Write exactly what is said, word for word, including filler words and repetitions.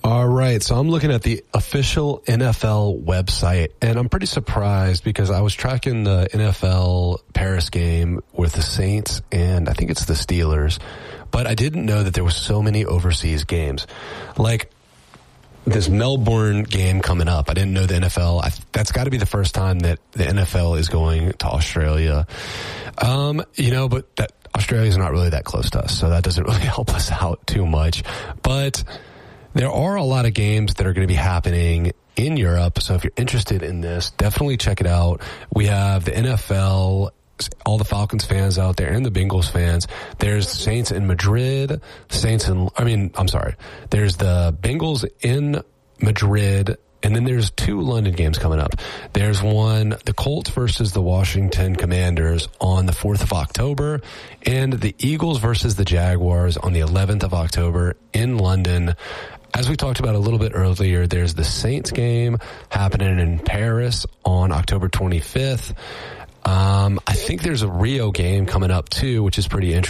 All right, so I'm looking at the official N F L website, and I'm pretty surprised because I was tracking the N F L Paris game with the Saints and I think it's the Steelers, but I didn't know that there was so many overseas games. Like this Melbourne game coming up, I didn't know the N F L, I, that's got to be the first time that the N F L is going to Australia. Um, you know, but that Australia's not really that close to us, so that doesn't really help us out too much. But there are a lot of games that are going to be happening in Europe, so if you're interested in this, definitely check it out. We have the N F L, all the Falcons fans out there, and the Bengals fans. There's Saints in Madrid, Saints in, I mean, I'm sorry. There's the Bengals in Madrid, and then there's two London games coming up. There's one, the Colts versus the Washington Commanders on the fourth of October, and the Eagles versus the Jaguars on the eleventh of October in London. As we talked about a little bit earlier, there's the Saints game happening in Paris on October twenty-fifth. Um, I think there's a Rio game coming up too, which is pretty interesting.